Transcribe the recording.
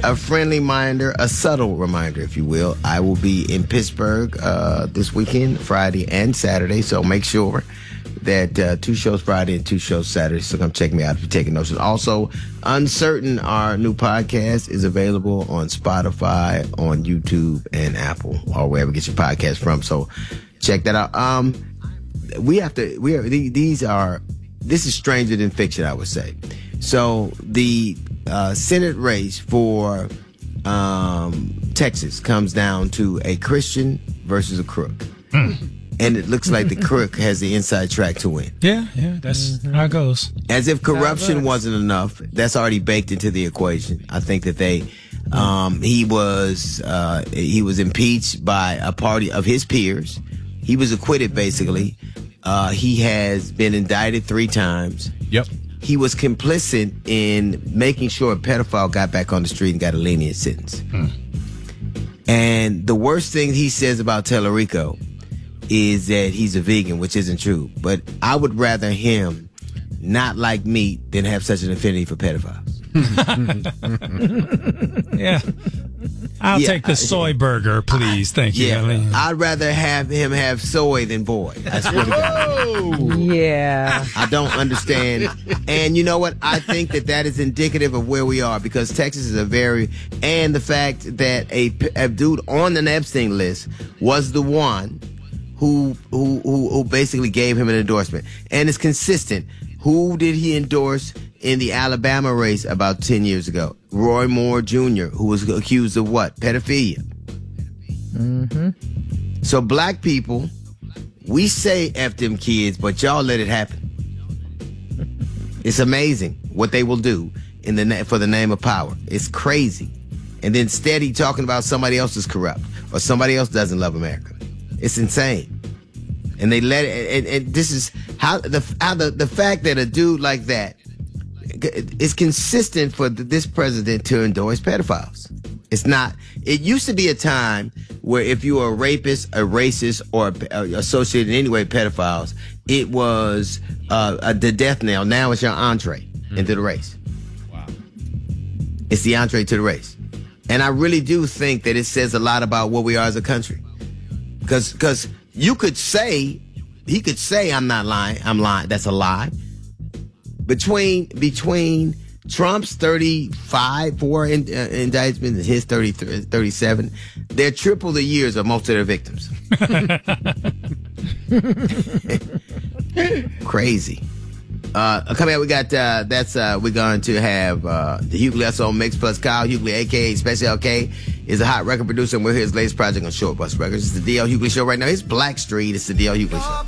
a friendly reminder, a subtle reminder, if you will. I will be in Pittsburgh this weekend, Friday and Saturday, so make sure that 2 shows Friday and 2 shows Saturday, so come check me out if you're taking notes. Also, Uncertain, our new podcast, is available on Spotify, on YouTube, and Apple, or wherever you get your podcast from, so check that out. This is stranger than fiction, I would say. So the Senate race for Texas comes down to a Christian versus a crook. And it looks like the crook has the inside track to win. Yeah, that's how it goes. As if corruption wasn't enough, that's already baked into the equation. I think that he was impeached by a party of his peers. He was acquitted, basically. He has been indicted 3 times. Yep. He was complicit in making sure a pedophile got back on the street and got a lenient sentence. And the worst thing he says about Tellerico is that he's a vegan, which isn't true. But I would rather him not like meat than have such an affinity for pedophiles. Yeah. I'll take the soy burger, please. Thank you, Ellie. I'd rather have him have soy than boy. I swear to God. Yeah. I don't understand. And you know what? I think that is indicative of where we are, because Texas is and the fact that a dude on the Epstein list was the one who basically gave him an endorsement. And it's consistent. Who did he endorse in the Alabama race about 10 years ago? Roy Moore Jr., who was accused of what? Pedophilia. So black people, we say F them kids, but y'all let it happen. It's amazing what they will do for the name of power. It's crazy. And then steady talking about somebody else is corrupt or somebody else doesn't love America. It's insane. And they let it, and this is how the fact that a dude like that is consistent for this president to endorse pedophiles. It's not. It used to be a time where if you were a rapist, a racist, or associated in any way with pedophiles, it was the death knell. Now it's your entree into the race. Wow. It's the entree to the race. And I really do think that it says a lot about what we are as a country. Because he could say, I'm not lying. I'm lying. That's a lie. Between Trump's 4 indictments and his 37, they're triple the years of most of their victims. Crazy. Coming up, we got we're going to have the Hughley SO Mix plus Kyle Hughley, aka Special LK, is a hot record producer, and we're his latest project on Short Bus Records. It's the DL Hughley Show right now. It's Black Street. It's the DL Hughley Show.